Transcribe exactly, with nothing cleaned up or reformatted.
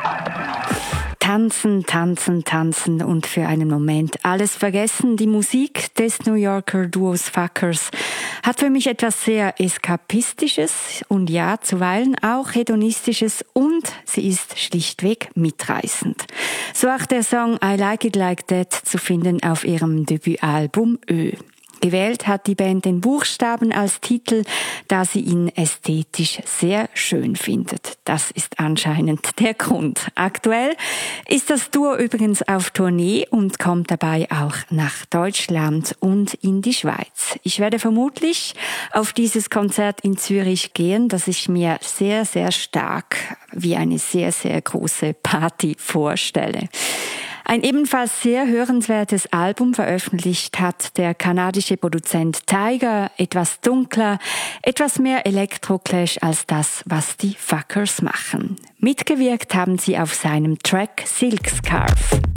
Tanzen, tanzen, tanzen und für einen Moment alles vergessen. Die Musik des New Yorker Duos Fuckers hat für mich etwas sehr Eskapistisches und ja, zuweilen auch Hedonistisches und sie ist schlichtweg mitreißend. So auch der Song I Like It Like That zu finden auf ihrem Debütalbum Ö. Gewählt hat die Band den Buchstaben als Titel, da sie ihn ästhetisch sehr schön findet. Das ist anscheinend der Grund. Aktuell ist das Duo übrigens auf Tournee und kommt dabei auch nach Deutschland und in die Schweiz. Ich werde vermutlich auf dieses Konzert in Zürich gehen, das ich mir sehr, sehr stark wie eine sehr, sehr große Party vorstelle. Ein ebenfalls sehr hörenswertes Album veröffentlicht hat der kanadische Produzent Tiger, etwas dunkler, etwas mehr Elektroclash als das, was die Fuckers machen. Mitgewirkt haben sie auf seinem Track Silk Scarf.